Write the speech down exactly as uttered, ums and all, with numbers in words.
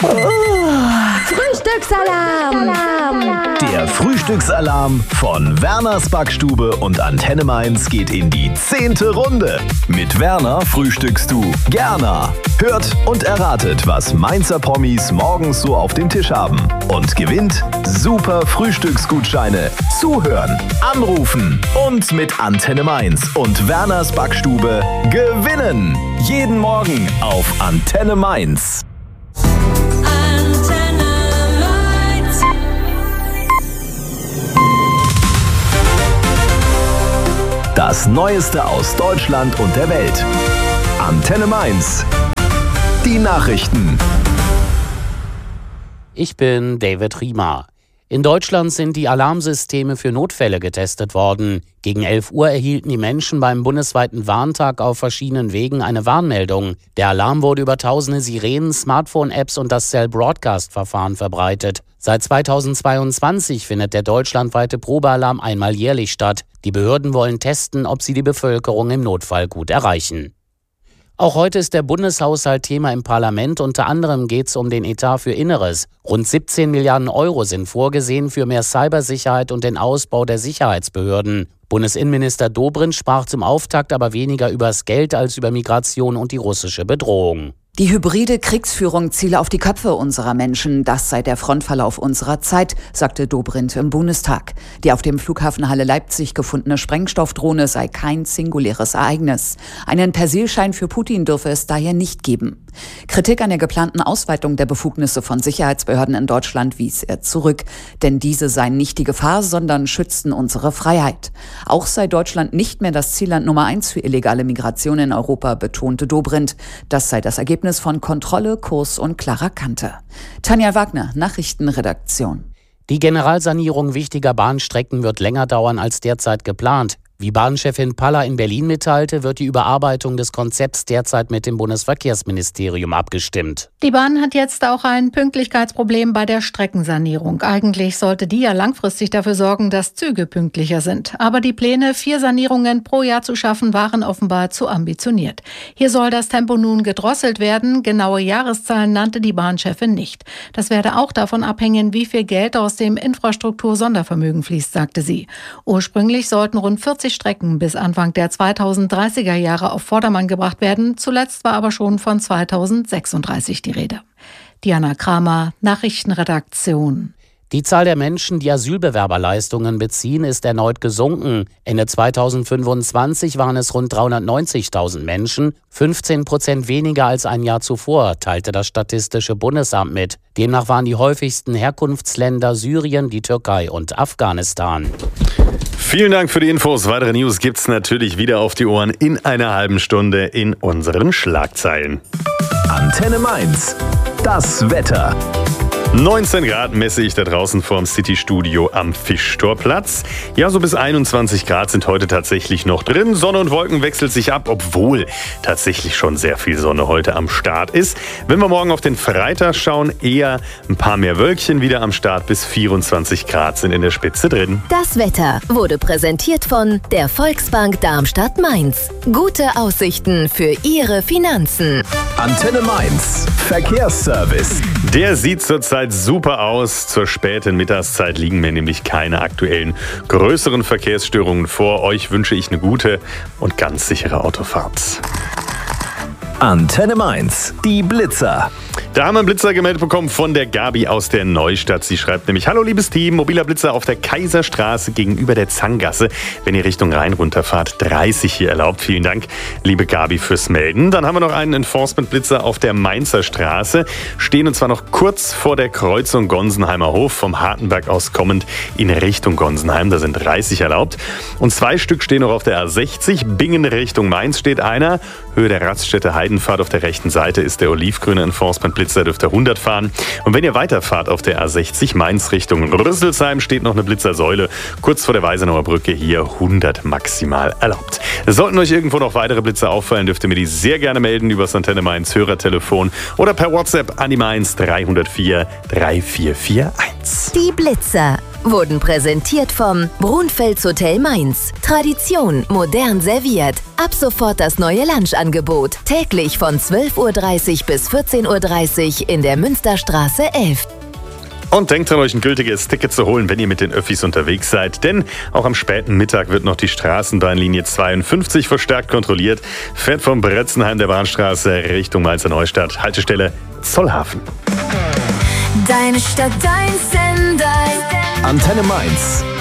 Frühstücksalarm! Der Frühstücksalarm von Werners Backstube und Antenne Mainz geht in die zehnte Runde. Mit Werner frühstückst du gerne. Hört und erratet, was Mainzer Promis morgens so auf dem Tisch haben. Und gewinnt super Frühstücksgutscheine. Zuhören, anrufen und mit Antenne Mainz und Werners Backstube gewinnen. Jeden Morgen auf Antenne Mainz. Das Neueste aus Deutschland und der Welt. Antenne Mainz. Die Nachrichten. Ich bin David Riemer. In Deutschland sind die Alarmsysteme für Notfälle getestet worden. Gegen elf Uhr erhielten die Menschen beim bundesweiten Warntag auf verschiedenen Wegen eine Warnmeldung. Der Alarm wurde über tausende Sirenen, Smartphone-Apps und das Cell-Broadcast-Verfahren verbreitet. Seit zweitausendzweiundzwanzig findet der deutschlandweite Probealarm einmal jährlich statt. Die Behörden wollen testen, ob sie die Bevölkerung im Notfall gut erreichen. Auch heute ist der Bundeshaushalt Thema im Parlament. Unter anderem geht es um den Etat für Inneres. Rund siebzehn Milliarden Euro sind vorgesehen für mehr Cybersicherheit und den Ausbau der Sicherheitsbehörden. Bundesinnenminister Dobrindt sprach zum Auftakt aber weniger übers Geld als über Migration und die russische Bedrohung. Die hybride Kriegsführung ziele auf die Köpfe unserer Menschen. Das sei der Frontverlauf unserer Zeit, sagte Dobrindt im Bundestag. Die auf dem Flughafen Halle Leipzig gefundene Sprengstoffdrohne sei kein singuläres Ereignis. Einen Persilschein für Putin dürfe es daher nicht geben. Kritik an der geplanten Ausweitung der Befugnisse von Sicherheitsbehörden in Deutschland wies er zurück. Denn diese seien nicht die Gefahr, sondern schützten unsere Freiheit. Auch sei Deutschland nicht mehr das Zielland Nummer eins für illegale Migration in Europa, betonte Dobrindt. Das sei das Ergebnis von Kontrolle, Kurs und klarer Kante. Tanja Wagner, Nachrichtenredaktion. Die Generalsanierung wichtiger Bahnstrecken wird länger dauern als derzeit geplant. Wie Bahnchefin Paller in Berlin mitteilte, wird die Überarbeitung des Konzepts derzeit mit dem Bundesverkehrsministerium abgestimmt. Die Bahn hat jetzt auch ein Pünktlichkeitsproblem bei der Streckensanierung. Eigentlich sollte die ja langfristig dafür sorgen, dass Züge pünktlicher sind. Aber die Pläne, vier Sanierungen pro Jahr zu schaffen, waren offenbar zu ambitioniert. Hier soll das Tempo nun gedrosselt werden. Genaue Jahreszahlen nannte die Bahnchefin nicht. Das werde auch davon abhängen, wie viel Geld aus dem Infrastruktur-Sondervermögen fließt, sagte sie. Ursprünglich sollten rund vierzig Strecken bis Anfang der zweitausenddreißiger Jahre auf Vordermann gebracht werden. Zuletzt war aber schon von zweitausendsechsunddreißig die Rede. Diana Kramer, Nachrichtenredaktion. Die Zahl der Menschen, die Asylbewerberleistungen beziehen, ist erneut gesunken. Ende zweitausendfünfundzwanzig waren es rund dreihundertneunzigtausend Menschen, fünfzehn Prozent weniger als ein Jahr zuvor, teilte das Statistische Bundesamt mit. Demnach waren die häufigsten Herkunftsländer Syrien, die Türkei und Afghanistan. Vielen Dank für die Infos. Weitere News gibt's natürlich wieder auf die Ohren in einer halben Stunde in unseren Schlagzeilen. Antenne Mainz. Das Wetter. neunzehn Grad messe ich da draußen vorm City-Studio am Fischtorplatz. Ja, so bis einundzwanzig Grad sind heute tatsächlich noch drin. Sonne und Wolken wechselt sich ab, obwohl tatsächlich schon sehr viel Sonne heute am Start ist. Wenn wir morgen auf den Freitag schauen, eher ein paar mehr Wölkchen wieder am Start. Bis vierundzwanzig Grad sind in der Spitze drin. Das Wetter wurde präsentiert von der Volksbank Darmstadt-Mainz. Gute Aussichten für Ihre Finanzen. Antenne Mainz. Verkehrsservice. Der sieht zurzeit super aus. Zur späten Mittagszeit liegen mir nämlich keine aktuellen größeren Verkehrsstörungen vor. Euch wünsche ich eine gute und ganz sichere Autofahrt. Antenne Mainz, die Blitzer. Da haben wir einen Blitzer gemeldet bekommen von der Gabi aus der Neustadt. Sie schreibt nämlich: Hallo liebes Team, mobiler Blitzer auf der Kaiserstraße gegenüber der Zanggasse. Wenn ihr Richtung Rhein runterfahrt, dreißig hier erlaubt. Vielen Dank, liebe Gabi, fürs Melden. Dann haben wir noch einen Enforcement-Blitzer auf der Mainzer Straße. Stehen und zwar noch kurz vor der Kreuzung Gonsenheimer Hof, vom Hartenberg aus kommend in Richtung Gonsenheim. Da sind dreißig erlaubt. Und zwei Stück stehen noch auf der A sechzig. Bingen Richtung Mainz steht einer. Höhe der Raststätte Heidenfahrt auf der rechten Seite ist der olivgrüne Enforcement-Blitzer, dürft ihr hundert fahren. Und wenn ihr weiterfahrt auf der A sechzig Mainz Richtung Rüsselsheim, steht noch eine Blitzersäule. Kurz vor der Weisenauer Brücke hier hundert maximal erlaubt. Sollten euch irgendwo noch weitere Blitzer auffallen, dürft ihr mir die sehr gerne melden über das Antenne Mainz Hörertelefon oder per WhatsApp an die Mainz drei null vier drei vier vier eins. Die Blitzer. wurden präsentiert vom Brunfels Hotel Mainz. Tradition modern serviert. Ab sofort das neue Lunchangebot. Täglich von zwölf Uhr dreißig bis vierzehn Uhr dreißig in der Münsterstraße elf. Und denkt dran, euch ein gültiges Ticket zu holen, wenn ihr mit den Öffis unterwegs seid. Denn auch am späten Mittag wird noch die Straßenbahnlinie zweiundfünfzig verstärkt kontrolliert. Fährt vom Bretzenheim der Bahnstraße Richtung Mainzer Neustadt. Haltestelle Zollhafen. Deine Stadt, dein Sender. Antenne Mainz.